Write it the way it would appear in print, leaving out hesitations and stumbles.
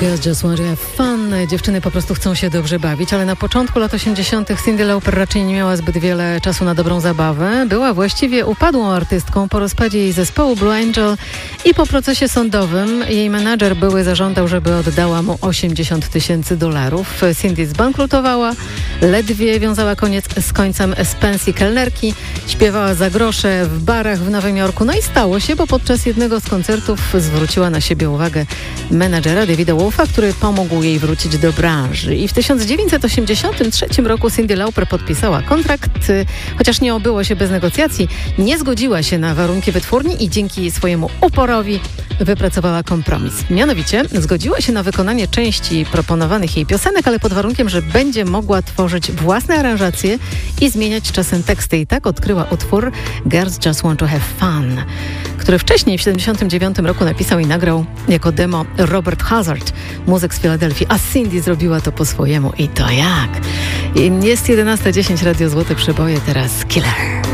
Girls just want to have fun. Dziewczyny po prostu chcą się dobrze bawić, ale na początku lat 80. Cyndi Lauper raczej nie miała zbyt wiele czasu na dobrą zabawę. Była właściwie upadłą artystką po rozpadzie jej zespołu Blue Angel i po procesie sądowym jej menadżer były zażądał, żeby oddała mu $80,000. Cyndi zbankrutowała, ledwie wiązała koniec z końcem z pensji kelnerki, śpiewała za grosze w barach w Nowym Jorku. No i stało się, bo podczas jednego z koncertów zwróciła na siebie uwagę menadżera Davida Wolfa, który pomógł jej wrócić do branży. I w 1983 roku Cyndi Lauper podpisała kontrakt, chociaż nie obyło się bez negocjacji, nie zgodziła się na warunki wytwórni i dzięki swojemu uporowi wypracowała kompromis. Mianowicie zgodziła się na wykonanie części proponowanych jej piosenek, ale pod warunkiem, że będzie mogła tworzyć własne aranżacje i zmieniać czasem teksty. I tak odkryła utwór Girls Just Want to Have Fun, który wcześniej w 1979 roku napisał i nagrał jako demo Robert Hazard, muzyk z Filadelfii, a Cyndi zrobiła to po swojemu i to jak? Jest 11:10, Radio Złote Przeboje, teraz Killer.